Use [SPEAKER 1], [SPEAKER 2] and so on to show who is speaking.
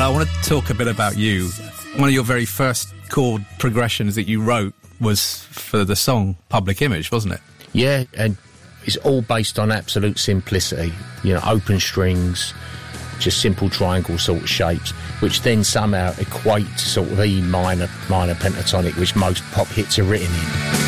[SPEAKER 1] I want to talk a bit about you. One of your very first chord progressions that you wrote was for the song Public Image, wasn't it?
[SPEAKER 2] Yeah, and it's all based on absolute simplicity. You know, open strings, just simple triangle sort of shapes, which then somehow equate to sort of E minor pentatonic, which most pop hits are written in.